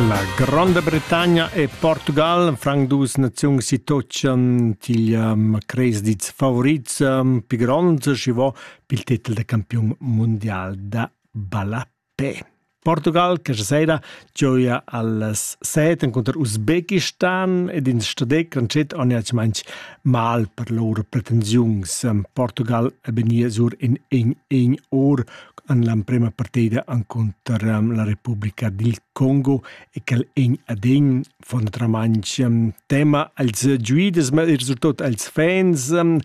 La Grande Bretagna e Portugal, franc dus nazioni si toccian til creis dits favorits pi gronds si vo pil titel de campion mondial da balapè. Portugal, che sera gioia alles 7 contro Uzbekistan ed in stadec crancet on ja manch mal per loro pretensiuns. Portugal venia sur in or en la prima partida contro la Repubblica del Congo e che in adegn von tramanch tema als giuides ma il risultat als fans